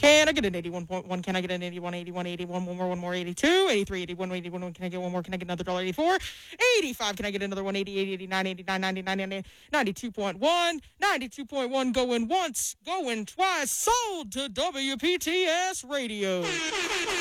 Can I get an 81.1? Can I get an 81, 81, 81, one more, 82, 83, 81, 81, can I get one more? Can I get another $1.84? 85, can I get another one? 88, 89, 89, 90, 90, 92.1, 92.1, going once, going twice, sold to WPTS Radio.